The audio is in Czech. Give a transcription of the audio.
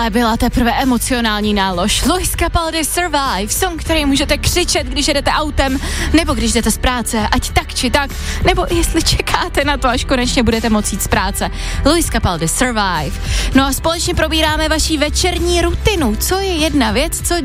tohle byla teprve emocionální nálož. Luis Capaldi Survive, song, který můžete křičet, když jedete autem, nebo když jdete z práce, ať tak či tak, nebo jestli čekáte na to, až konečně budete moct jít z práce. Luis Capaldi Survive. No a společně probíráme vaší večerní rutinu. Co je jedna věc, co